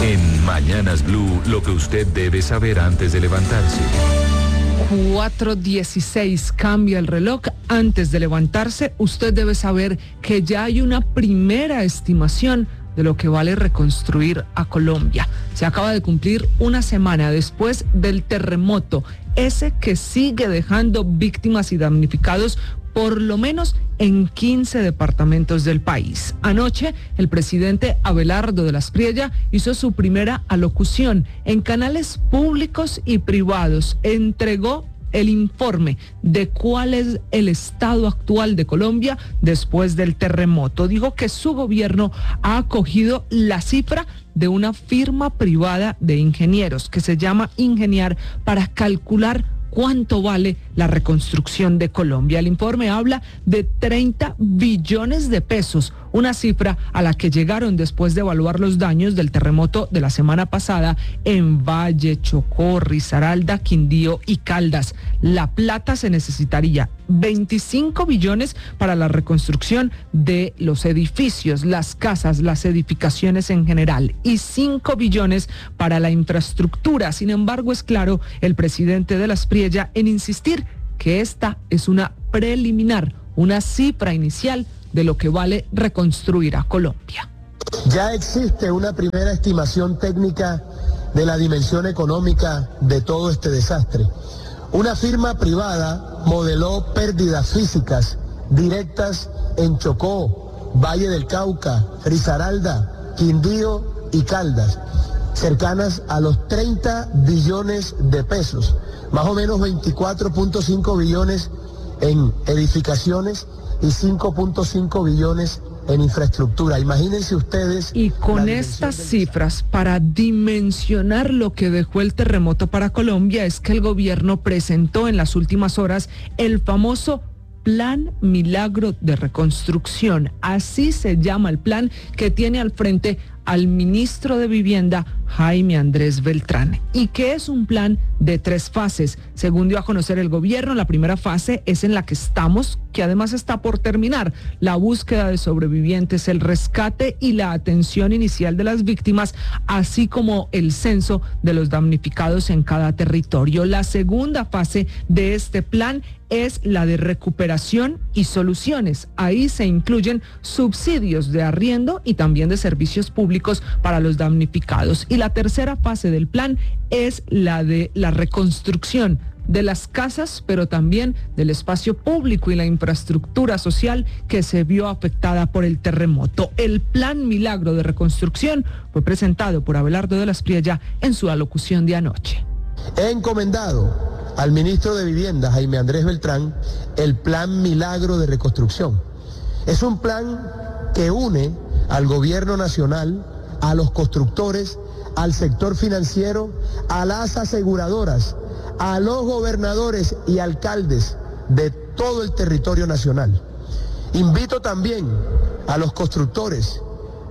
En Mañanas Blue, lo que usted debe saber antes de levantarse. 4:16, cambia el reloj. Antes de levantarse, usted debe saber que ya hay una primera estimación de lo que vale reconstruir a Colombia. Se acaba de cumplir una semana después del terremoto, ese que sigue dejando víctimas y damnificados por lo menos en 15 departamentos del país. Anoche, el presidente Abelardo de la Espriella hizo su primera alocución en canales públicos y privados. Entregó el informe de cuál es el estado actual de Colombia después del terremoto. Dijo que su gobierno ha acogido la cifra de una firma privada de ingenieros que se llama Ingeniar para calcular cuánto vale la reconstrucción de Colombia. El informe habla de 30 billones de pesos, una cifra a la que llegaron después de evaluar los daños del terremoto de la semana pasada en Valle, Chocó, Risaralda, Quindío y Caldas. La plata se necesitaría 25 billones para la reconstrucción de los edificios, las casas, las edificaciones en general y 5 billones para la infraestructura. Sin embargo, es claro el presidente de la Espriella en insistir que esta es una preliminar, una cifra inicial de lo que vale reconstruir a Colombia. Ya existe una primera estimación técnica de la dimensión económica de todo este desastre. Una firma privada modeló pérdidas físicas directas en Chocó, Valle del Cauca, Risaralda, Quindío y Caldas, cercanas a los 30 billones de pesos, más o menos 24.5 billones en edificaciones y 5.5 billones en infraestructura. Imagínense ustedes. Y con estas cifras, para dimensionar lo que dejó el terremoto para Colombia, es que el gobierno presentó en las últimas horas el famoso Plan Milagro de Reconstrucción. Así se llama el plan que tiene al frente al ministro de Vivienda, Jaime Andrés Beltrán, y que es un plan de 3 fases. Según dio a conocer el gobierno, la primera fase es en la que estamos, que además está por terminar: la búsqueda de sobrevivientes, el rescate y la atención inicial de las víctimas, así como el censo de los damnificados en cada territorio. La segunda fase de este plan es la de recuperación y soluciones. Ahí se incluyen subsidios de arriendo y también de servicios públicos para los damnificados. Y la tercera fase del plan es la de la reconstrucción de las casas, pero también del espacio público y la infraestructura social que se vio afectada por el terremoto. El Plan Milagro de Reconstrucción fue presentado por Abelardo de la Espriella en su alocución de anoche. He encomendado al ministro de Vivienda, Jaime Andrés Beltrán, el Plan Milagro de Reconstrucción. Es un plan que une al gobierno nacional, a los constructores, al sector financiero, a las aseguradoras, a los gobernadores y alcaldes de todo el territorio nacional. Invito también a los constructores,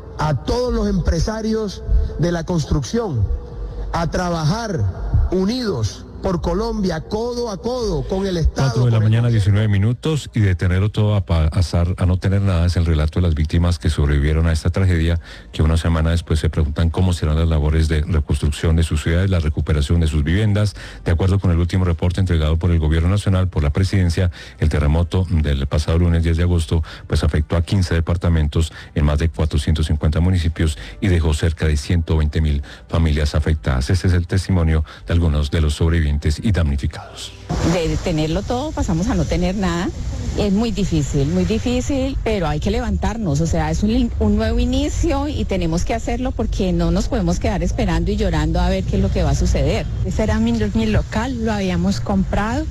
a todos los empresarios de la construcción, a trabajar unidos por Colombia, codo a codo con el Estado. 4 de la mañana, 19 minutos, y de tenerlo todo a pasar a no tener nada es el relato de las víctimas que sobrevivieron a esta tragedia, que una semana después se preguntan cómo serán las labores de reconstrucción de sus ciudades, la recuperación de sus viviendas. De acuerdo con el último reporte entregado por el gobierno nacional, por la presidencia, el terremoto del pasado lunes 10 de agosto pues afectó a 15 departamentos en más de 450 municipios y dejó cerca de 120.000 familias afectadas. Este es el testimonio de algunos de los sobrevivientes y damnificados. De tenerlo todo pasamos a no tener nada. Es muy difícil, pero hay que levantarnos. O sea, es un nuevo inicio y tenemos que hacerlo porque no nos podemos quedar esperando y llorando a ver qué es lo que va a suceder. Ese era mi local, lo habíamos comprado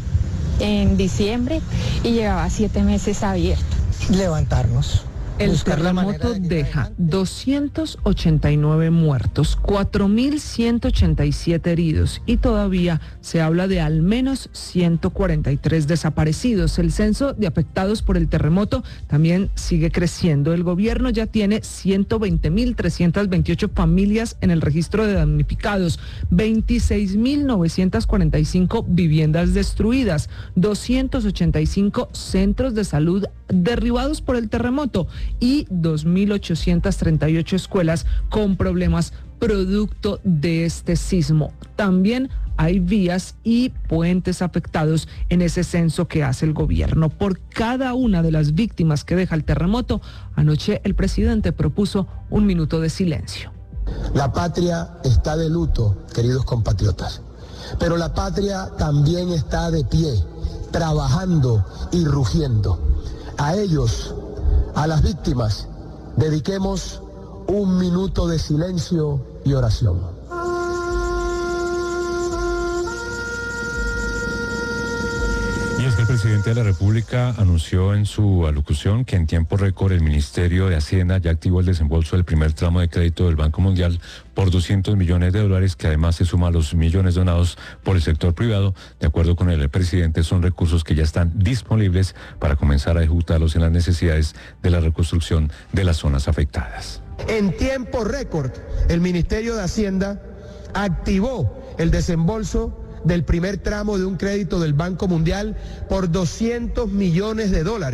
en diciembre y llevaba 7 meses abierto. Levantarnos. El terremoto deja 289 muertos, 4.187 heridos y todavía se habla de al menos 143 desaparecidos. El censo de afectados por el terremoto también sigue creciendo. El gobierno ya tiene 120.328 familias en el registro de damnificados, 26.945 viviendas destruidas, 285 centros de salud derribados por el terremoto y 2.838 escuelas con problemas producto de este sismo. También hay vías y puentes afectados en ese censo que hace el gobierno. Por cada una de las víctimas que deja el terremoto, anoche el presidente propuso un minuto de silencio. La patria está de luto, queridos compatriotas, pero la patria también está de pie, trabajando y rugiendo. A ellos, a las víctimas, dediquemos un minuto de silencio y oración. Y es que el presidente de la República anunció en su alocución que en tiempo récord el Ministerio de Hacienda ya activó el desembolso del primer tramo de crédito del Banco Mundial por $200 millones, que además se suma a los millones donados por el sector privado. De acuerdo con el presidente, son recursos que ya están disponibles para comenzar a ejecutarlos en las necesidades de la reconstrucción de las zonas afectadas. En tiempo récord, el Ministerio de Hacienda activó el desembolso del primer tramo de un crédito del Banco Mundial por $200 millones,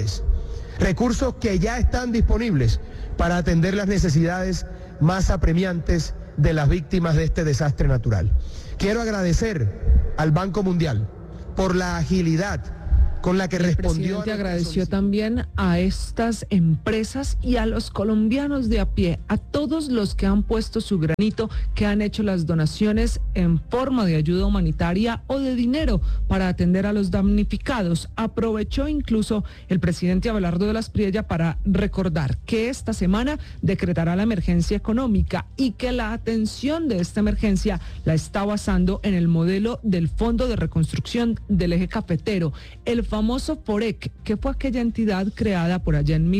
recursos que ya están disponibles para atender las necesidades más apremiantes de las víctimas de este desastre natural. Quiero agradecer al Banco Mundial por la agilidad con la que respondió. El presidente agradeció también a estas empresas y a los colombianos de a pie, a todos los que han puesto su granito, que han hecho las donaciones en forma de ayuda humanitaria o de dinero para atender a los damnificados. Aprovechó incluso el presidente Abelardo de las Priella para recordar que esta semana decretará la emergencia económica y que la atención de esta emergencia la está basando en el modelo del Fondo de Reconstrucción del Eje Cafetero, el famoso FOREC, que fue aquella entidad creada por allá en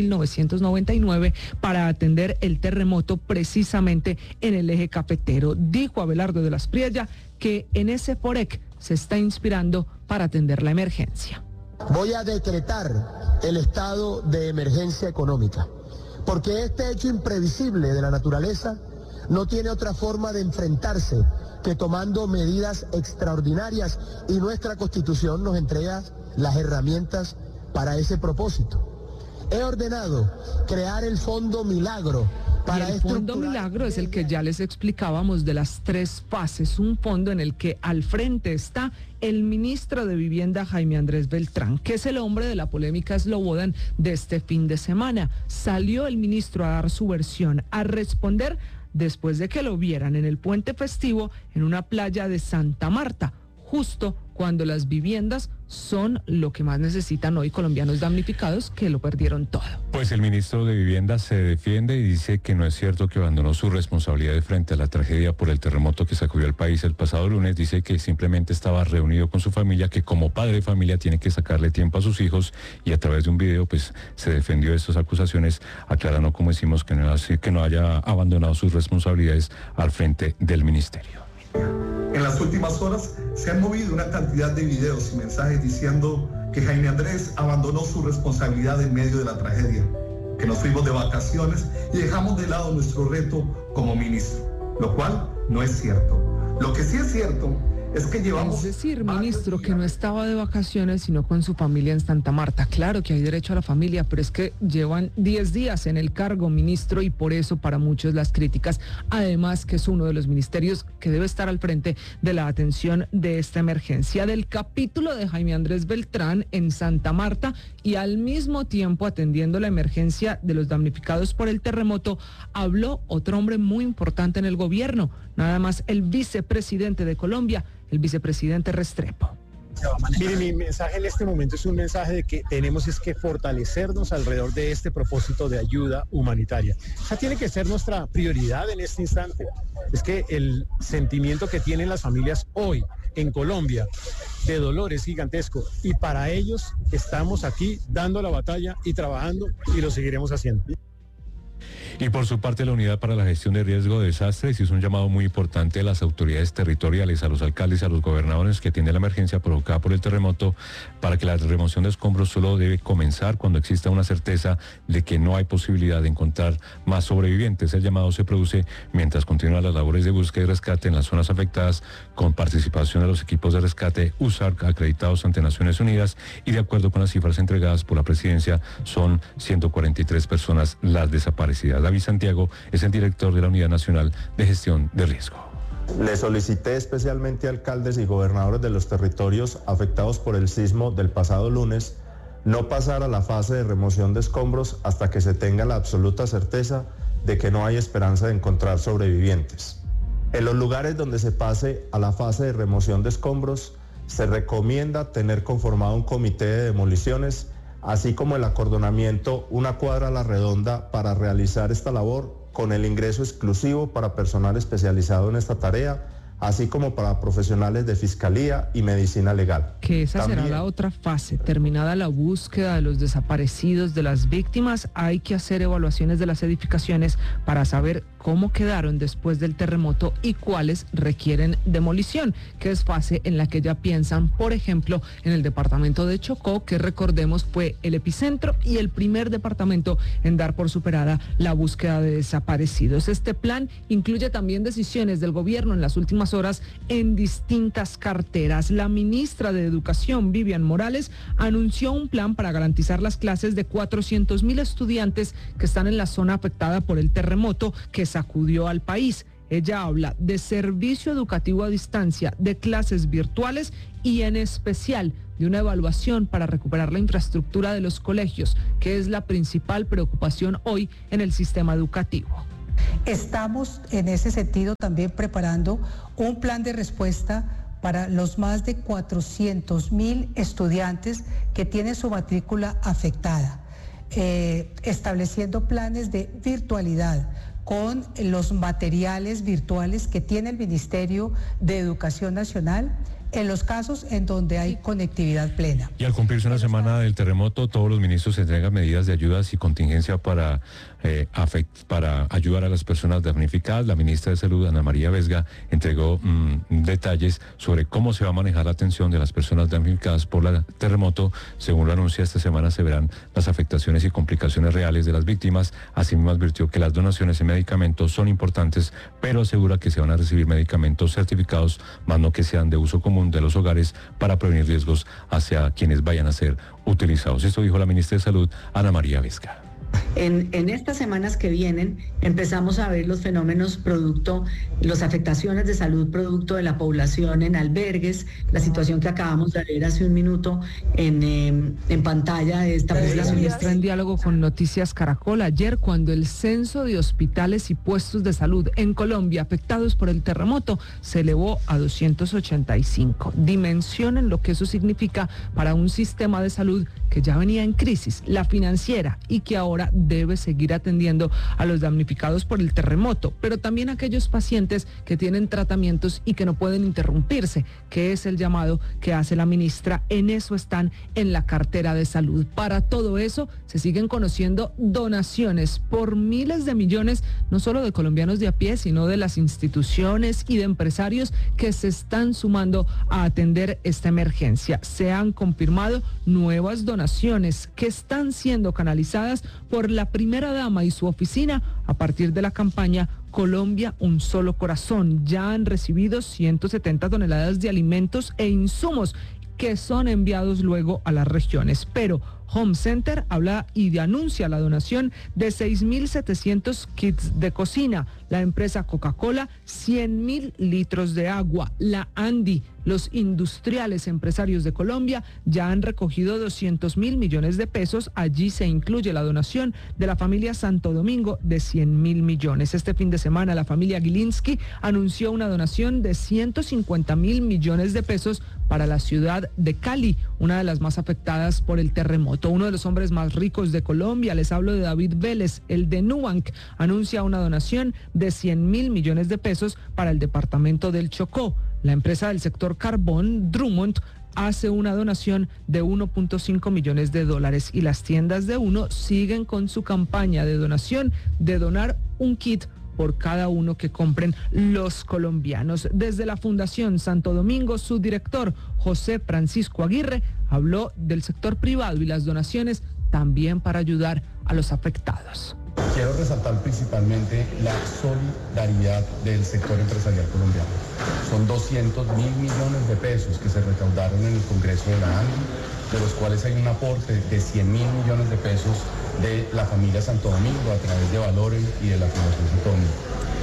1999 para atender el terremoto precisamente en el Eje Cafetero. Dijo Abelardo de las Priella que en ese FOREC se está inspirando para atender la emergencia. Voy a decretar el estado de emergencia económica, porque este hecho imprevisible de la naturaleza no tiene otra forma de enfrentarse que tomando medidas extraordinarias, y nuestra Constitución nos entrega las herramientas para ese propósito. He ordenado crear el Fondo Milagro. Y el Fondo Milagro es el que ya les explicábamos de las 3 fases, un fondo en el que al frente está el ministro de Vivienda Jaime Andrés Beltrán, que es el hombre de la polémica Slobodan de este fin de semana. Salió el ministro a dar su versión, a responder después de que lo vieran en el puente festivo en una playa de Santa Marta, justo cuando las viviendas son lo que más necesitan hoy colombianos damnificados que lo perdieron todo. Pues el ministro de Vivienda se defiende y dice que no es cierto que abandonó su responsabilidad frente a la tragedia por el terremoto que sacudió el país el pasado lunes. Dice que simplemente estaba reunido con su familia, que como padre de familia tiene que sacarle tiempo a sus hijos, y a través de un video pues se defendió de estas acusaciones, aclarando, como decimos, que no haya abandonado sus responsabilidades al frente del ministerio. En las últimas horas se han movido una cantidad de videos y mensajes diciendo que Jaime Andrés abandonó su responsabilidad en medio de la tragedia, que nos fuimos de vacaciones y dejamos de lado nuestro reto como ministro, lo cual no es cierto. Lo que sí es cierto es que llevamos... Es decir, ministro, que no estaba de vacaciones, sino con su familia en Santa Marta. Claro que hay derecho a la familia, pero es que llevan 10 días en el cargo, ministro, y por eso para muchos las críticas. Además, que es uno de los ministerios que debe estar al frente de la atención de esta emergencia. Del capítulo de Jaime Andrés Beltrán en Santa Marta y al mismo tiempo atendiendo la emergencia de los damnificados por el terremoto, habló otro hombre muy importante en el gobierno, nada más el vicepresidente de Colombia, el vicepresidente Restrepo. Mire, mi mensaje en este momento es un mensaje de que tenemos que fortalecernos alrededor de este propósito de ayuda humanitaria. Esa tiene que ser nuestra prioridad en este instante. Es que el sentimiento que tienen las familias hoy en Colombia de dolor es gigantesco, y para ellos estamos aquí dando la batalla y trabajando, y lo seguiremos haciendo. Y por su parte, la Unidad para la Gestión de Riesgo de Desastres hizo un llamado muy importante a las autoridades territoriales, a los alcaldes, a los gobernadores que atienden la emergencia provocada por el terremoto, para que la remoción de escombros solo debe comenzar cuando exista una certeza de que no hay posibilidad de encontrar más sobrevivientes. El llamado se produce mientras continúan las labores de búsqueda y rescate en las zonas afectadas, con participación de los equipos de rescate USARC acreditados ante Naciones Unidas, y de acuerdo con las cifras entregadas por la presidencia, son 143 personas las desaparecidas. David Santiago es el director de la Unidad Nacional de Gestión de Riesgo. Le solicité especialmente a alcaldes y gobernadores de los territorios afectados por el sismo del pasado lunes no pasar a la fase de remoción de escombros hasta que se tenga la absoluta certeza de que no hay esperanza de encontrar sobrevivientes. En los lugares donde se pase a la fase de remoción de escombros, se recomienda tener conformado un comité de demoliciones, así como el acordonamiento, una cuadra a la redonda para realizar esta labor, con el ingreso exclusivo para personal especializado en esta tarea, así como para profesionales de fiscalía y medicina legal. Que esa También será la otra fase. Terminada la búsqueda de los desaparecidos, de las víctimas, hay que hacer evaluaciones de las edificaciones para saber cómo quedaron después del terremoto y cuáles requieren demolición, que es fase en la que ya piensan, por ejemplo, en el departamento de Chocó, que recordemos fue el epicentro y el primer departamento en dar por superada la búsqueda de desaparecidos. Este plan incluye también decisiones del gobierno en las últimas horas en distintas carteras. La ministra de Educación, Vivian Morales, anunció un plan para garantizar las clases de 400.000 estudiantes que están en la zona afectada por el terremoto que sacudió al país. Ella habla de servicio educativo a distancia, de clases virtuales y en especial de una evaluación para recuperar la infraestructura de los colegios, que es la principal preocupación hoy en el sistema educativo. Estamos en ese sentido también preparando un plan de respuesta para los más de 400.000 estudiantes que tienen su matrícula afectada, estableciendo planes de virtualidad con los materiales virtuales que tiene el Ministerio de Educación Nacional en los casos en donde hay conectividad plena. Y al cumplirse una semana del terremoto, todos los ministros entregan medidas de ayudas y contingencia para ayudar a las personas damnificadas. La ministra de Salud, Ana María Vesga, entregó detalles sobre cómo se va a manejar la atención de las personas damnificadas por el terremoto. Según lo anuncia, esta semana se verán las afectaciones y complicaciones reales de las víctimas. Asimismo, advirtió que las donaciones en medicamentos son importantes, pero asegura que se van a recibir medicamentos certificados, más no que sean de uso común de los hogares, para prevenir riesgos hacia quienes vayan a ser utilizados. Esto dijo la ministra de Salud, Ana María Vesga. En estas semanas que vienen empezamos a ver los fenómenos las afectaciones de salud producto de la población en albergues, la situación que acabamos de ver hace un minuto en pantalla de esta población. La ministra en diálogo con Noticias Caracol ayer, cuando el censo de hospitales y puestos de salud en Colombia afectados por el terremoto se elevó a 285. Dimensionen lo que eso significa para un sistema de salud que ya venía en crisis, la financiera, y que ahora debe seguir atendiendo a los damnificados por el terremoto, pero también a aquellos pacientes que tienen tratamientos y que no pueden interrumpirse, que es el llamado que hace la ministra. En eso están en la cartera de salud. Para todo eso se siguen conociendo donaciones por miles de millones, no solo de colombianos de a pie, sino de las instituciones y de empresarios que se están sumando a atender esta emergencia. Se han confirmado nuevas donaciones que están siendo canalizadas por la primera dama y su oficina a partir de la campaña Colombia, un solo corazón. Ya han recibido 170 toneladas de alimentos e insumos que son enviados luego a las regiones. Pero Home Center habla y anuncia la donación de 6.700 kits de cocina. La empresa Coca-Cola, 100.000 litros de agua. La Andi, los industriales empresarios de Colombia ya han recogido 200.000 millones de pesos. Allí se incluye la donación de la familia Santo Domingo de 100.000 millones. Este fin de semana la familia Gilinski anunció una donación de 150.000 millones de pesos para la ciudad de Cali, una de las más afectadas por el terremoto. Uno de los hombres más ricos de Colombia, les hablo de David Vélez, el de Nubank, anuncia una donación de 100.000 millones de pesos para el departamento del Chocó. La empresa del sector carbón, Drummond, hace una donación de 1.5 millones de dólares y las tiendas de Uno siguen con su campaña de donación de donar un kit por cada uno que compren los colombianos. Desde la Fundación Santo Domingo, su director, José Francisco Aguirre, habló del sector privado y las donaciones también para ayudar a los afectados. Quiero resaltar principalmente la solidaridad del sector empresarial colombiano. Son 200.000 millones de pesos que se recaudaron en el Congreso de la ANDI, de los cuales hay un aporte de 100.000 millones de pesos de la familia Santo Domingo a través de Valoren y de la Fundación Santo Domingo.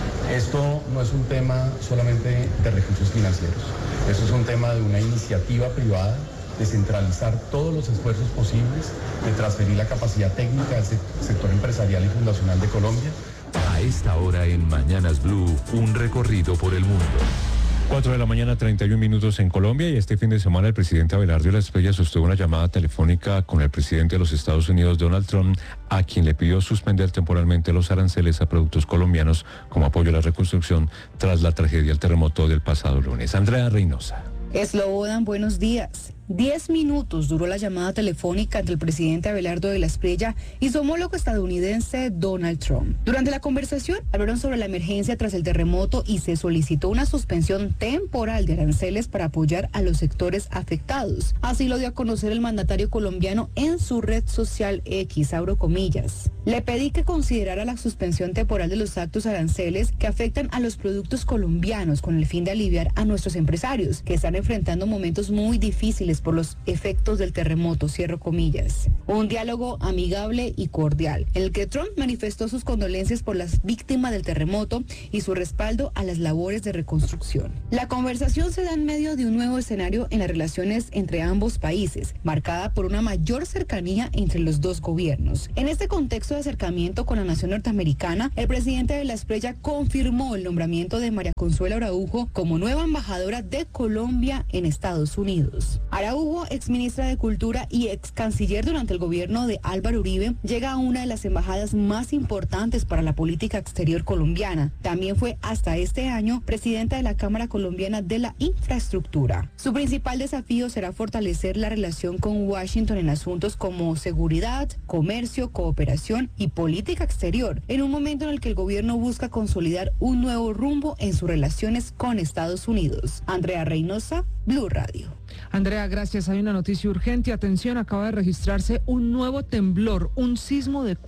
Esto no es un tema solamente de recursos financieros, esto es un tema de una iniciativa privada de centralizar todos los esfuerzos posibles, de transferir la capacidad técnica del sector empresarial y fundacional de Colombia. A esta hora en Mañanas Blue, un recorrido por el mundo. 4 de la mañana, 31 minutos en Colombia, y este fin de semana el presidente Abelardo de la Espriella sostuvo una llamada telefónica con el presidente de los Estados Unidos, Donald Trump, a quien le pidió suspender temporalmente los aranceles a productos colombianos como apoyo a la reconstrucción tras la tragedia del terremoto del pasado lunes. Andrea Reynosa. Slobodan, buenos días. 10 minutos duró la llamada telefónica entre el presidente Abelardo de la Espriella y su homólogo estadounidense Donald Trump. Durante la conversación hablaron sobre la emergencia tras el terremoto y se solicitó una suspensión temporal de aranceles para apoyar a los sectores afectados. Así lo dio a conocer el mandatario colombiano en su red social X, abro comillas. Le pedí que considerara la suspensión temporal de los actos aranceles que afectan a los productos colombianos con el fin de aliviar a nuestros empresarios que están enfrentando momentos muy difíciles por los efectos del terremoto, cierro comillas. Un diálogo amigable y cordial, en el que Trump manifestó sus condolencias por las víctimas del terremoto y su respaldo a las labores de reconstrucción. La conversación se da en medio de un nuevo escenario en las relaciones entre ambos países, marcada por una mayor cercanía entre los dos gobiernos. En este contexto de acercamiento con la nación norteamericana, el presidente de la Espriella confirmó el nombramiento de María Consuelo Araujo como nueva embajadora de Colombia en Estados Unidos. Araujo, exministra de Cultura y ex canciller durante el gobierno de Álvaro Uribe, llega a una de las embajadas más importantes para la política exterior colombiana. También fue hasta este año presidenta de la Cámara Colombiana de la Infraestructura. Su principal desafío será fortalecer la relación con Washington en asuntos como seguridad, comercio, cooperación y política exterior, en un momento en el que el gobierno busca consolidar un nuevo rumbo en sus relaciones con Estados Unidos. Andrea Reynosa, Blue Radio. Andrea, gracias. Hay una noticia urgente. Atención, acaba de registrarse un nuevo temblor, un sismo de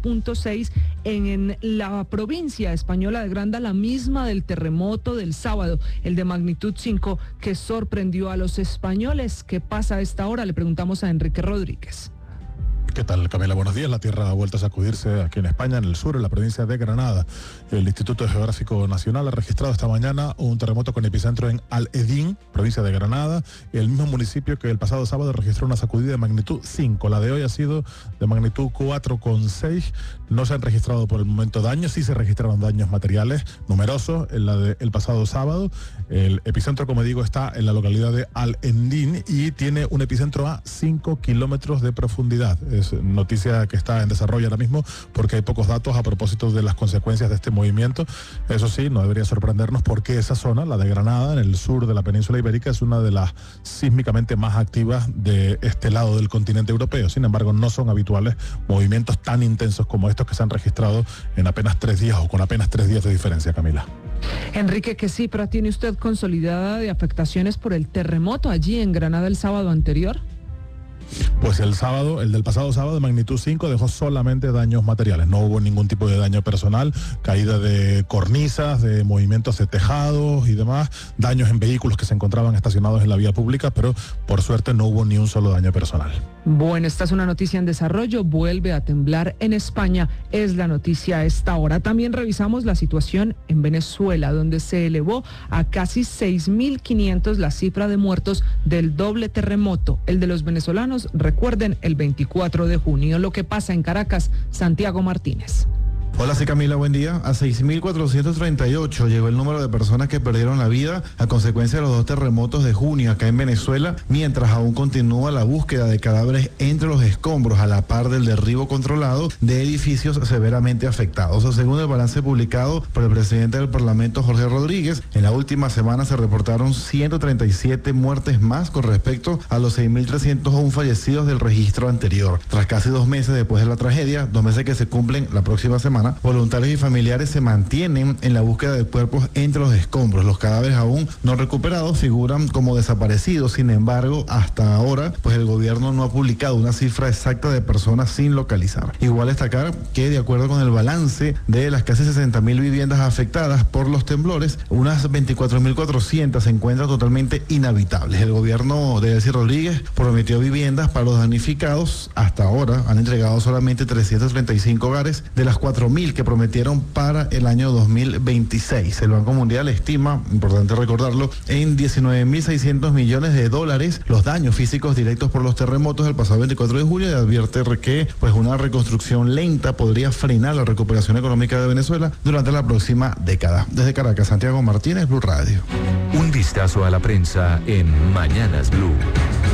4.6 en la provincia española de Granada, la misma del terremoto del sábado, el de magnitud 5, que sorprendió a los españoles. ¿Qué pasa a esta hora? Le preguntamos a Enrique Rodríguez. ¿Qué tal, Camila? Buenos días. La tierra ha vuelto a sacudirse aquí en España, en el sur, en la provincia de Granada. El Instituto Geográfico Nacional ha registrado esta mañana un terremoto con epicentro en Al-Edín, provincia de Granada, el mismo municipio que el pasado sábado registró una sacudida de magnitud 5. La de hoy ha sido de magnitud 4,6. No se han registrado por el momento daños, sí se registraron daños materiales numerosos en la del pasado sábado. El epicentro, como digo, está en la localidad de Al-Edín y tiene un epicentro a 5 kilómetros de profundidad. Es noticia que está en desarrollo ahora mismo porque hay pocos datos a propósito de las consecuencias de este movimiento. Eso sí, no debería sorprendernos porque esa zona, la de Granada, en el sur de la península ibérica, es una de las sísmicamente más activas de este lado del continente europeo. Sin embargo, no son habituales movimientos tan intensos como estos que se han registrado en apenas 3 días o con apenas 3 días de diferencia, Camila. Enrique, ¿qué cifra tiene usted consolidada de afectaciones por el terremoto allí en Granada el sábado anterior? Pues el del pasado sábado de magnitud 5 dejó solamente daños materiales. No hubo ningún tipo de daño personal, caída de cornisas, de movimientos de tejados y demás, daños en vehículos que se encontraban estacionados en la vía pública, pero por suerte no hubo ni un solo daño personal. Bueno, esta es una noticia en desarrollo. Vuelve a temblar en España, es la noticia a esta hora. También revisamos la situación en Venezuela, donde se elevó a casi 6.500 la cifra de muertos del doble terremoto, el de los venezolanos. Recuerden, el 24 de junio. Lo que pasa en Caracas, Santiago Martínez. Hola, sí, Camila, buen día. A 6.438 llegó el número de personas que perdieron la vida a consecuencia de los 2 terremotos de junio acá en Venezuela, mientras aún continúa la búsqueda de cadáveres entre los escombros a la par del derribo controlado de edificios severamente afectados. Según el balance publicado por el presidente del Parlamento, Jorge Rodríguez, en la última semana se reportaron 137 muertes más con respecto a los 6.301 fallecidos del registro anterior. Tras casi 2 meses después de la tragedia, 2 meses que se cumplen la próxima semana, voluntarios y familiares se mantienen en la búsqueda de cuerpos entre los escombros. Los cadáveres aún no recuperados figuran como desaparecidos. Sin embargo, hasta ahora, pues el gobierno no ha publicado una cifra exacta de personas sin localizar. Igual destacar que, de acuerdo con el balance de las casi 60.000 viviendas afectadas por los temblores, unas 24.400 se encuentran totalmente inhabitables. El gobierno de Delcy Rodríguez prometió viviendas para los damnificados. Hasta ahora han entregado solamente 335 hogares de las 4.000 que prometieron para el año 2026. El Banco Mundial estima, importante recordarlo, en $19.600 millones los daños físicos directos por los terremotos del pasado 24 de julio y advierte que pues una reconstrucción lenta podría frenar la recuperación económica de Venezuela durante la próxima década. Desde Caracas, Santiago Martínez, Blue Radio. Un vistazo a la prensa en Mañanas Blue.